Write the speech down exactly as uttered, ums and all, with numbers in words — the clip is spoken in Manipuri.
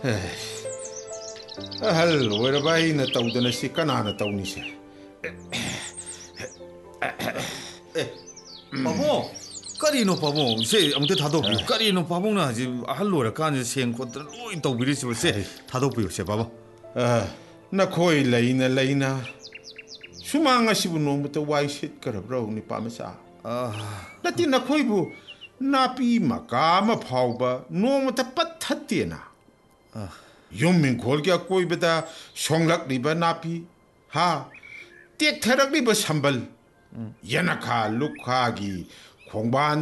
ꯑꯍꯜ ꯑꯣꯏꯔꯕ ꯑꯩꯅ ꯇꯧꯗꯅ ꯁꯤ ꯀꯅꯥꯅ ꯇꯧꯅꯤꯁꯦ? ꯄꯥꯕꯨꯡ ꯀꯔꯤꯅꯣ ꯄꯥꯕꯨꯡ ꯁꯦ ꯑꯃꯨꯛꯇ ꯊꯥꯗꯣꯛꯄꯤꯌꯨ. ꯀꯔꯤꯅꯣ ꯄꯥꯕꯨꯡꯅ ꯍꯧꯖꯤꯛ ꯑꯍꯜ ꯑꯣꯏꯔꯀꯥꯟꯁꯤꯗ ꯁꯦꯡ ꯈꯣꯠꯇꯅ ꯂꯣꯏ ꯇꯧꯕꯤꯔꯤꯁꯤꯕ. ꯁꯦ ꯊꯥꯗꯣꯛꯄꯤꯌꯨ ꯁꯦ ꯄꯥꯕꯨꯡ. ꯅꯈꯣꯏ ꯂꯩꯅ ꯂꯩꯅ ꯁꯨꯃꯥꯡ ꯑꯁꯤꯕꯨ ꯅꯣꯡꯃꯇ ꯋꯥꯏ ꯁꯤꯠꯈ꯭ꯔꯕ꯭ꯔꯣ ꯅꯤꯄꯥ ꯃꯆꯥ? ꯅꯠꯇꯦ ꯅꯈꯣꯏꯕꯨ ꯅꯥꯄꯤ ꯃꯀꯥ ꯑꯃ ꯐꯥꯎꯕ ꯅꯣꯡꯃꯇ ꯄꯠꯊꯠꯇꯦꯅ. ꯌꯨꯝ ꯏꯪꯈꯣꯜꯒꯤ ꯑꯀꯣꯏꯕꯗ ꯁꯣꯡꯂꯛꯂꯤꯕ ꯅꯥꯄꯤ, ꯍꯥ ꯇꯦꯛꯊꯔꯛꯂꯤꯕ ꯁꯝꯕꯜ, ꯌꯦꯅꯈꯥ ꯂꯨꯈꯥꯒꯤ ꯈꯣꯡꯕꯥꯟ